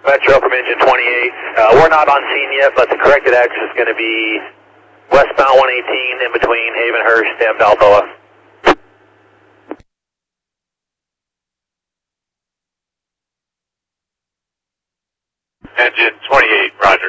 Metro from engine 28. We're not on scene yet, but the corrected address is going to be westbound 118 in between Havenhurst and Balboa. Engine 28, roger.